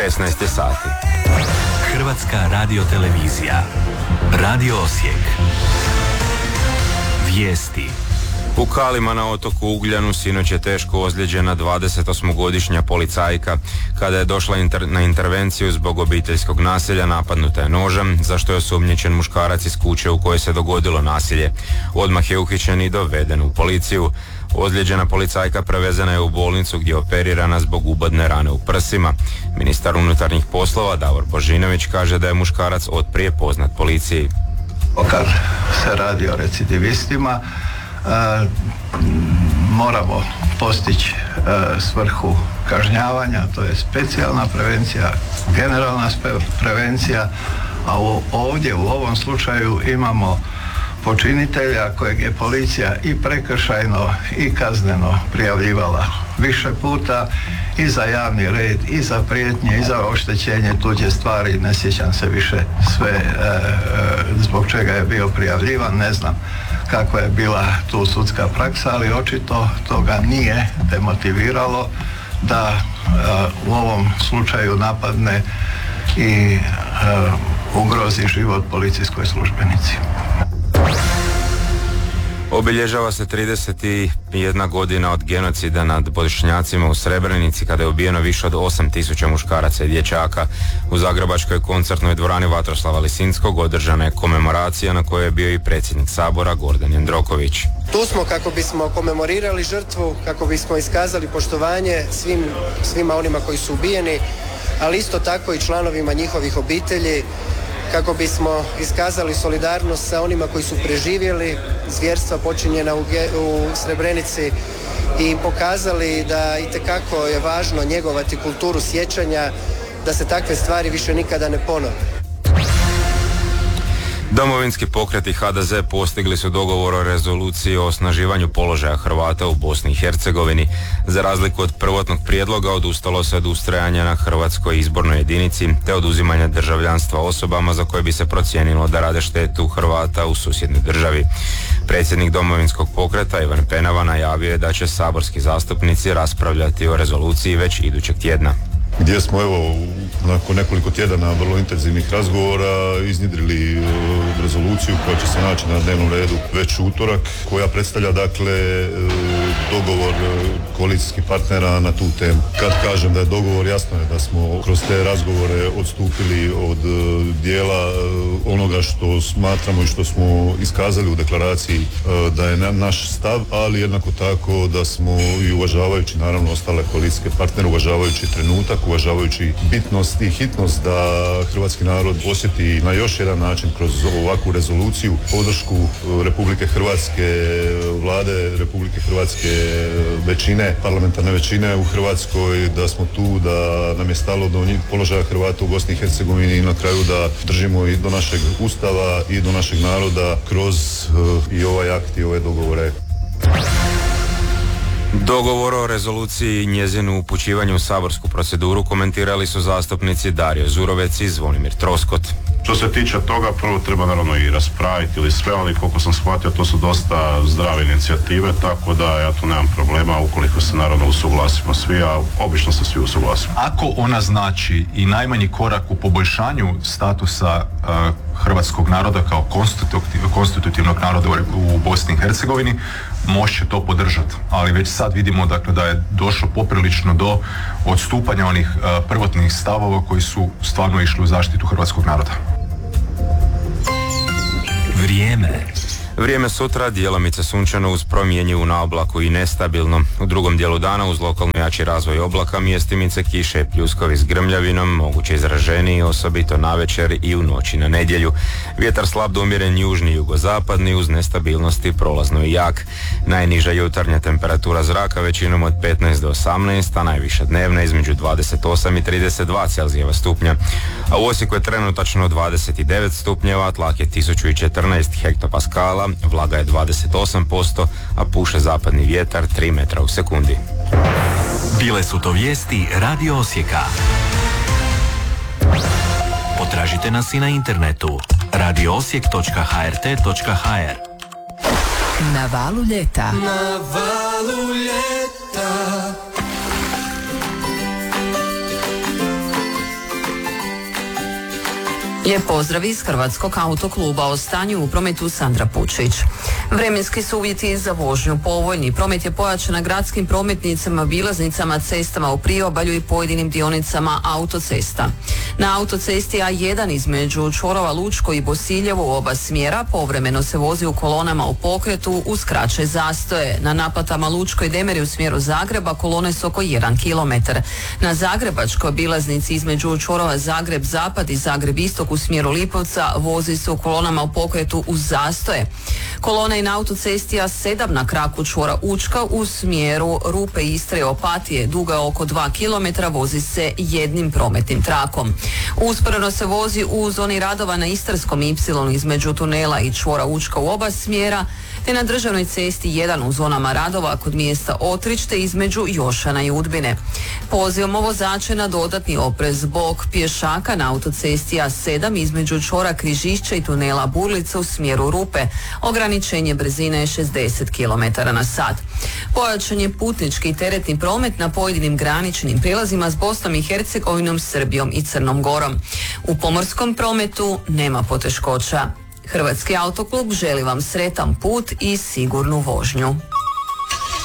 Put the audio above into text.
16 sati. Hrvatska radiotelevizija. Radio Osijek. Vijesti. U Kalima na otoku Ugljanu sinoć je teško ozlijeđena 28-godišnja policajka. Kada je došla na intervenciju zbog obiteljskog nasilja, napadnuta je nožem, za što je osumnjičen muškarac iz kuće u kojoj se dogodilo nasilje. Odmah je uhićen i doveden u policiju. Ozlijeđena policajka prevezena je u bolnicu gdje je operirana zbog ubodne rane u prsima. Ministar unutarnjih poslova Davor Božinović kaže da je muškarac otprije poznat policiji. Kad se radi o recidivistima, moramo postići svrhu kažnjavanja, to je specijalna prevencija, generalna prevencija, a ovdje u ovom slučaju imamo počinitelja kojeg je policija i prekršajno i kazneno prijavljivala više puta i za javni red, i za prijetnje, i za oštećenje tuđe stvari. Ne sjećam se više sve zbog čega je bio prijavljivan, ne znam kakva je bila tu sudska praksa, ali očito toga nije demotiviralo da u ovom slučaju napadne i ugrozi život policijskoj službenici. Obilježava se 31 godina od genocida nad Bošnjacima u Srebrenici, kada je ubijeno više od 8.000 muškaraca i dječaka. U zagrebačkoj koncertnoj dvorani Vatroslava Lisinskog održana je komemoracija na kojoj je bio i predsjednik Sabora Gordan Jandroković. Tu smo kako bismo komemorirali žrtvu, kako bismo iskazali poštovanje svima onima koji su ubijeni, ali isto tako i članovima njihovih obitelji, kako bismo iskazali solidarnost sa onima koji su preživjeli zvjerstva počinjena u Srebrenici i pokazali da itekako je važno njegovati kulturu sjećanja, da se takve stvari više nikada ne ponove. Domovinski pokret i HDZ postigli su dogovor o rezoluciji o osnaživanju položaja Hrvata u Bosni i Hercegovini. Za razliku od prvotnog prijedloga, odustalo se od ustrajanja na hrvatskoj izbornoj jedinici te oduzimanja državljanstva osobama za koje bi se procijenilo da rade štetu Hrvata u susjednoj državi. Predsjednik Domovinskog pokreta Ivan Penava najavio je da će saborski zastupnici raspravljati o rezoluciji već idućeg tjedna. Gdje smo nakon nekoliko tjedana vrlo intenzivnih razgovora iznjedrili rezoluciju koja će se naći na dnevnom redu već u utorak, koja predstavlja dogovor koalicijskih partnera na tu temu. Kad kažem da je dogovor, jasno je da smo kroz te razgovore odstupili od dijela onoga što smatramo i što smo iskazali u deklaraciji da je naš stav, ali jednako tako da smo i uvažavajući naravno ostale koalicijske partnere, uvažavajući trenutak, uvažavajući bitnost i hitnost da hrvatski narod osjeti na još jedan način kroz ovakvu rezoluciju podršku Republike Hrvatske, vlade Republike Hrvatske, većine, parlamentarne većine u Hrvatskoj, da smo tu, da nam je stalo do položaja Hrvata u Bosni i Hercegovini i na kraju da držimo i do našeg Ustava i do našeg naroda kroz i ovaj akt i ove dogovore. Dogovor o rezoluciji i njezinu upućivanju u saborsku proceduru komentirali su zastupnici Dario Zurovec i Zvonimir Troskot. Što se tiče toga, prvo treba naravno i raspraviti ili sve, ali koliko sam shvatio, to su dosta zdrave inicijative, tako da ja tu nemam problema ukoliko se naravno usuglasimo svi, a obično se svi usuglasimo. Ako ona znači i najmanji korak u poboljšanju statusa hrvatskog naroda kao konstitutivnog naroda u Bosni i Hercegovini, može to podržati, ali već sad vidimo da je došlo poprilično do odstupanja onih prvotnih stavova koji su stvarno išli u zaštitu hrvatskog naroda. Vrijeme sutra djelomice sunčano uz promjenjivu na oblaku i nestabilno. U drugom dijelu dana uz lokalno jači razvoj oblaka, mjestimice kiše, pljuskovi s grmljavinom, moguće izraženiji, osobito navečer i u noći na nedjelju. Vjetar slab do umjeren južni jugozapadni uz nestabilnosti prolazno i jak. Najniža jutarnja temperatura zraka većinom od 15 do 18, a najviša dnevna između 28 i 32 Celzijeva stupnja. A u Osijeku je trenutačno 29 stupnjeva, tlak je 1014 hektopaskala, vlaga je 28%, a puše zapadni vjetar 3 metra u sekundi. Bile su to vijesti Radio Osijeka. Potražite nas i na internetu radioosijek.hrt.hr. Na valu ljeta. Na valu ljeta. Lijep pozdrav iz Hrvatskog autokluba. O stanju u prometu Sandra Pučić. Vremenski su uvjeti za vožnju povoljni. Promet je pojačan na gradskim prometnicama, obilaznicama, cestama u priobalju i pojedinim dionicama autocesta. Na autocesti A1 između čvorova Lučko i Bosiljevo u oba smjera povremeno se vozi u kolonama u pokretu uz kraće zastoje. Na naplatama Lučko i Demeri u smjeru Zagreba kolone su oko 1 km. Na zagrebačkoj obilaznici između čvorova Zagreb Zapad i Zagreb Istok u smjeru Lipovca vozi se u kolonama u pokretu uz zastoje. Kolona i na autocesti A7 na kraku čvora Učka u smjeru Rupe, Istre i Opatije duga oko 2 km vozi se jednim prometnim trakom. Usporeno se vozi u zoni radova na Istarskom Y između tunela i čvora Učka u oba smjera, te na državnoj cesti 1 u zonama radova kod mjesta Otrić te između Jošana i Udbine. Pozivamo vozače na dodatni oprez zbog pješaka na autocesti A7 između čvora Križišća i tunela Burlica u smjeru Rupe. Ograničenje brzine je 60 km/h. Pojačan je putnički i teretni promet na pojedinim graničnim prijelazima s Bosnom i Hercegovinom, Srbijom i Crnom Gorom. U pomorskom prometu nema poteškoća. Hrvatski autoklub želi vam sretan put i sigurnu vožnju.